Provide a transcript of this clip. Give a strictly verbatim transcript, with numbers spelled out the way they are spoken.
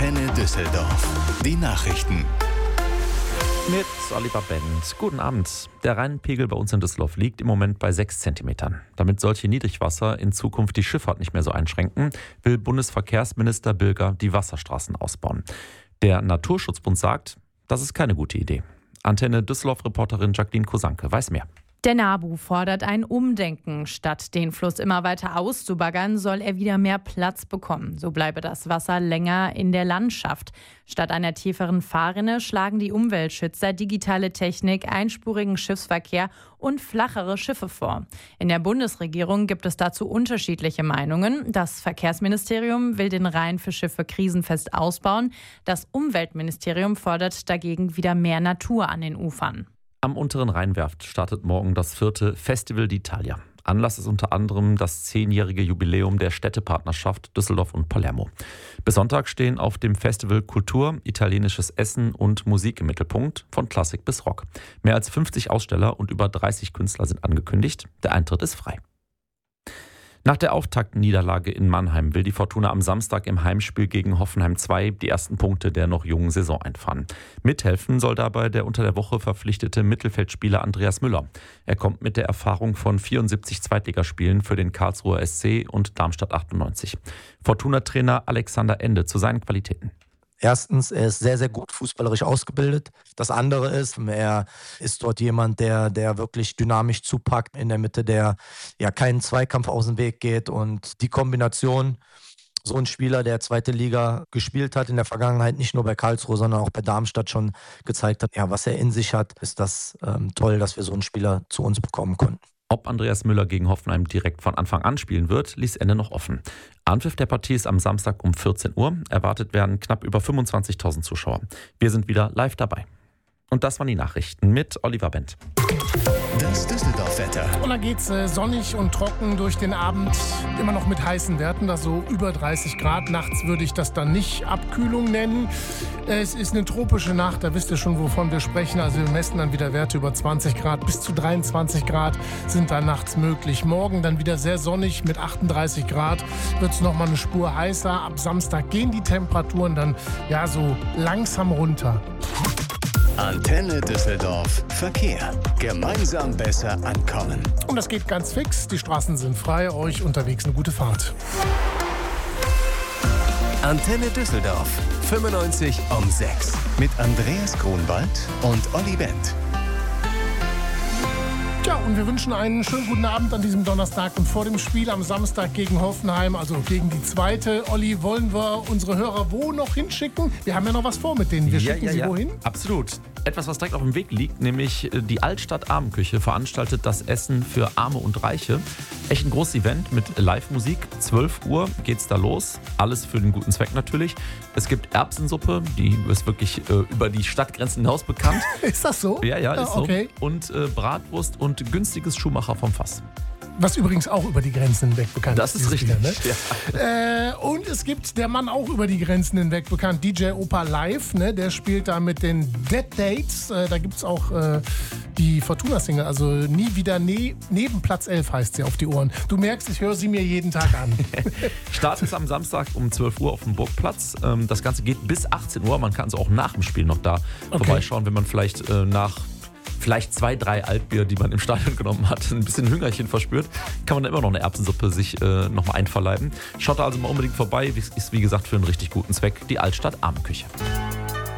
Antenne Düsseldorf. Die Nachrichten. Mit Oliver Bent. Guten Abend. Der Rheinpegel bei uns in Düsseldorf liegt im Moment bei sechs Zentimetern. Damit solche Niedrigwasser in Zukunft die Schifffahrt nicht mehr so einschränken, will Bundesverkehrsminister Bilger die Wasserstraßen ausbauen. Der Naturschutzbund sagt, das ist keine gute Idee. Antenne Düsseldorf-Reporterin Jacqueline Kosanke weiß mehr. Der NABU fordert ein Umdenken. Statt den Fluss immer weiter auszubaggern, soll er wieder mehr Platz bekommen. So bleibe das Wasser länger in der Landschaft. Statt einer tieferen Fahrrinne schlagen die Umweltschützer digitale Technik, einspurigen Schiffsverkehr und flachere Schiffe vor. In der Bundesregierung gibt es dazu unterschiedliche Meinungen. Das Verkehrsministerium will den Rhein für Schiffe krisenfest ausbauen. Das Umweltministerium fordert dagegen wieder mehr Natur an den Ufern. Am unteren Rheinwerft startet morgen das vierte Festival d'Italia. Anlass ist unter anderem das zehnjährige Jubiläum der Städtepartnerschaft Düsseldorf und Palermo. Bis Sonntag stehen auf dem Festival Kultur, italienisches Essen und Musik im Mittelpunkt, von Klassik bis Rock. Mehr als fünfzig Aussteller und über dreißig Künstler sind angekündigt. Der Eintritt ist frei. Nach der Auftaktniederlage in Mannheim will die Fortuna am Samstag im Heimspiel gegen Hoffenheim zwei die ersten Punkte der noch jungen Saison einfahren. Mithelfen soll dabei der unter der Woche verpflichtete Mittelfeldspieler Andreas Müller. Er kommt mit der Erfahrung von vierundsiebzig Zweitligaspielen für den Karlsruher S C und Darmstadt achtundneunzig. Fortuna-Trainer Alexander Ende zu seinen Qualitäten. Erstens, er ist sehr, sehr gut fußballerisch ausgebildet. Das andere ist, er ist dort jemand, der, der wirklich dynamisch zupackt in der Mitte, der ja keinen Zweikampf aus dem Weg geht. Und die Kombination, so ein Spieler, der zweite Liga gespielt hat in der Vergangenheit, nicht nur bei Karlsruhe, sondern auch bei Darmstadt schon gezeigt hat, ja, was er in sich hat, ist das ähm, toll, dass wir so einen Spieler zu uns bekommen konnten. Ob Andreas Müller gegen Hoffenheim direkt von Anfang an spielen wird, ließ Ende noch offen. Anpfiff der Partie ist am Samstag um vierzehn Uhr. Erwartet werden knapp über fünfundzwanzigtausend Zuschauer. Wir sind wieder live dabei. Und das waren die Nachrichten mit Oliver Bent. Das Düsseldorf-Wetter. Und dann geht's äh, sonnig und trocken durch den Abend, immer noch mit heißen Werten, das so über dreißig Grad. Nachts würde ich das dann nicht Abkühlung nennen. Äh, es ist eine tropische Nacht, da wisst ihr schon, wovon wir sprechen. Also wir messen dann wieder Werte über zwanzig Grad, bis zu dreiundzwanzig Grad sind da nachts möglich. Morgen dann wieder sehr sonnig mit achtunddreißig Grad, wird es nochmal eine Spur heißer. Ab Samstag gehen die Temperaturen dann ja so langsam runter. Antenne Düsseldorf. Verkehr. Gemeinsam besser ankommen. Und das geht ganz fix. Die Straßen sind frei. Euch unterwegs eine gute Fahrt. Antenne Düsseldorf. fünfundneunzig um sechs. Mit Andreas Grunwald und Olli Bent. Ja, und wir wünschen einen schönen guten Abend an diesem Donnerstag und vor dem Spiel am Samstag gegen Hoffenheim, also gegen die zweite. Olli, wollen wir unsere Hörer wo noch hinschicken? Wir haben ja noch was vor mit denen. Wir ja, schicken ja, sie ja. wohin? Absolut. Etwas, was direkt auf dem Weg liegt, nämlich die Altstadt Armenküche veranstaltet das Essen für Arme und Reiche. Echt ein großes Event mit Live-Musik. zwölf Uhr geht's da los. Alles für den guten Zweck natürlich. Es gibt Erbsensuppe, die ist wirklich äh, über die Stadtgrenzen hinaus bekannt. Ist das so? Ja, ja, ist ja, okay. so. Und äh, Bratwurst und günstiges Schuhmacher vom Fass. Was übrigens auch über die Grenzen hinweg bekannt das ist. Das ist richtig. Wieder, ne? ja. äh, und es gibt der Mann auch über die Grenzen hinweg bekannt, D J Opa Live. Ne? Der spielt da mit den Dead Dates. Äh, da gibt es auch äh, die Fortuna-Single, also Nie wieder ne- neben Platz elf heißt sie auf die Ohren. Du merkst, ich höre sie mir jeden Tag an. Start ist am Samstag um zwölf Uhr auf dem Burgplatz. Ähm, das Ganze geht bis achtzehn Uhr. Man kann also auch nach dem Spiel noch da okay. vorbeischauen, wenn man vielleicht äh, nach vielleicht zwei, drei Altbier, die man im Stadion genommen hat, ein bisschen Hüngerchen verspürt, kann man da immer noch eine Erbsensuppe sich äh, nochmal einverleiben. Schaut da also mal unbedingt vorbei. Ist wie gesagt für einen richtig guten Zweck die Altstadt Armenküche.